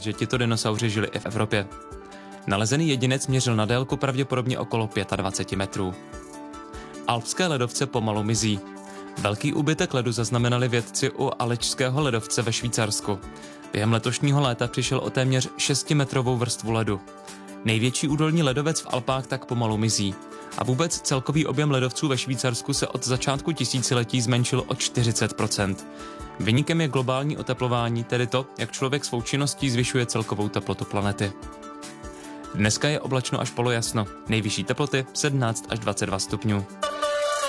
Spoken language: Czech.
že tito dinosauři žili i v Evropě. Nalezený jedinec měřil na délku pravděpodobně okolo 25 metrů. Alpské ledovce pomalu mizí. Velký úbytek ledu zaznamenali vědci u Alečského ledovce ve Švýcarsku. Během letošního léta přišel o téměř 6metrovou vrstvu ledu. Největší údolní ledovec v Alpách tak pomalu mizí. A vůbec celkový objem ledovců ve Švýcarsku se od začátku tisíciletí zmenšil o 40%. Viníkem je globální oteplování, tedy to, jak člověk svou činností zvyšuje celkovou teplotu planety. Dneska je oblačno až polojasno, nejvyšší teploty 17 až 22 stupňů.